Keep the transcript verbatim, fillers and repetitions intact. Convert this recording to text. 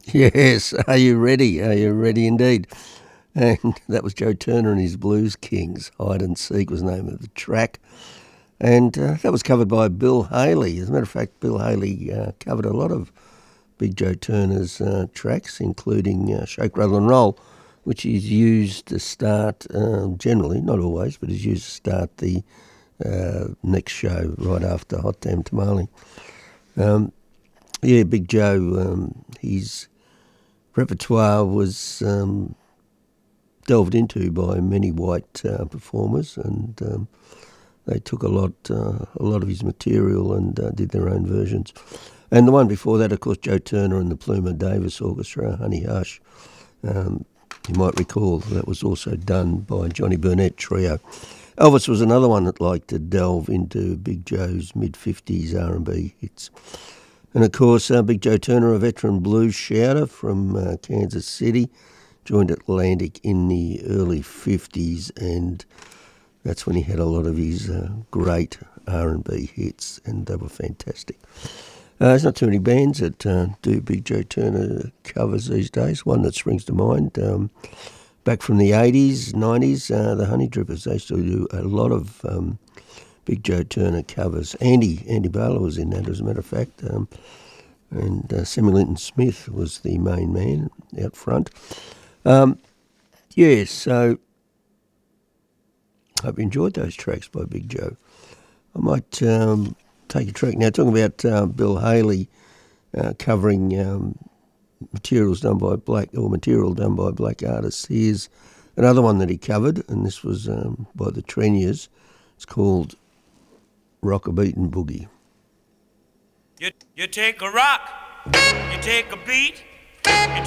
Yes, are you ready? Are you ready indeed? And that was Joe Turner and his Blues Kings. Hide and Seek was the name of the track. And uh, that was covered by Bill Haley. As a matter of fact, Bill Haley uh, covered a lot of Big Joe Turner's uh, tracks, including uh, Shake, Rattle and Roll, which is used to start, uh, generally, not always, but is used to start the uh, next show right after Hot Damn Tamale. Um, yeah, Big Joe, um, his repertoire was um, delved into by many white uh, performers, and um, they took a lot, uh, a lot of his material and uh, did their own versions. And the one before that, of course, Joe Turner and the Plumer Davis Orchestra, Honey Hush. Um, you might recall that was also done by Johnny Burnett Trio. Elvis was another one that liked to delve into Big Joe's mid-fifties R and B hits. And of course, uh, Big Joe Turner, a veteran blues shouter from uh, Kansas City, joined Atlantic in the early fifties, and that's when he had a lot of his uh, great R and B hits, and they were fantastic. Uh, there's not too many bands that uh, do Big Joe Turner covers these days. One that springs to mind, um, back from the eighties, nineties, uh, the Honey Drippers, they still do a lot of um, Big Joe Turner covers. Andy, Andy Barlow was in that, as a matter of fact, um, and uh, Sammy Linton Smith was the main man out front. Um, yeah, so I hope you enjoyed those tracks by Big Joe. I might um, take a track now, talking about uh, Bill Haley uh, covering um, materials done by black, or material done by black artists. Here's another one that he covered, and this was um, by the Treniers. It's called Rock a Beat and Boogie. You, you take a rock, you take a beat,